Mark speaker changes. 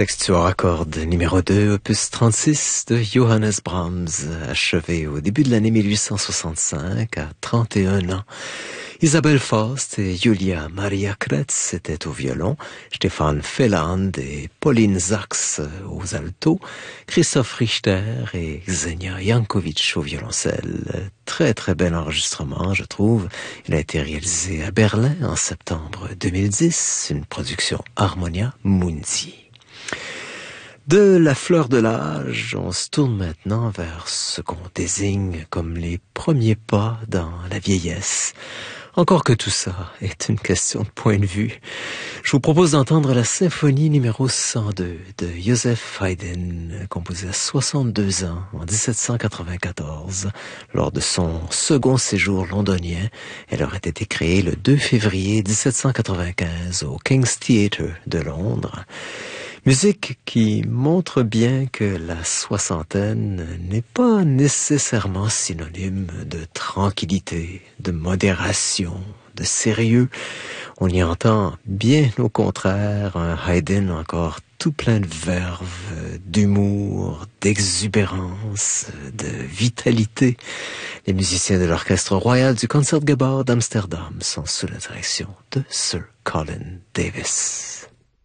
Speaker 1: Sextuor à cordes numéro 2, opus 36 de Johannes Brahms, achevé au début de l'année 1865 à 31 ans. Isabelle Faust et Julia Maria Kretz étaient au violon, Stéphane Feland et Pauline Sachs aux altos, Christoph Richter et Xenia Jankovic au violoncelle. Très très bel enregistrement, je trouve. Il a été réalisé à Berlin en septembre 2010, une production Harmonia Mundi. De la fleur de l'âge, on se tourne maintenant vers ce qu'on désigne comme les premiers pas dans la vieillesse. Encore que tout ça est une question de point de vue. Je vous propose d'entendre la symphonie numéro 102 de Joseph Haydn, composée à 62 ans en 1794. Lors de son second séjour londonien, elle aurait été créée le 2 février 1795 au King's Theatre de Londres. Musique qui montre bien que la soixantaine n'est pas nécessairement synonyme de tranquillité, de modération, de sérieux. On y entend bien au contraire un Haydn encore tout plein de verve, d'humour, d'exubérance, de vitalité. Les musiciens de l'Orchestre Royal du Concertgebouw d'Amsterdam sont sous la direction de Sir Colin Davis.